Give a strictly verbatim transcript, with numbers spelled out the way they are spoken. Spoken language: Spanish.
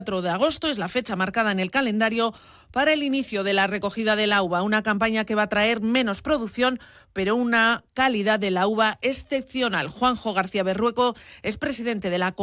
cuatro de agosto es la fecha marcada en el calendario para el inicio de la recogida de la uva, una campaña que va a traer menos producción, pero una calidad de la uva excepcional. Juanjo García Berrueco es presidente de la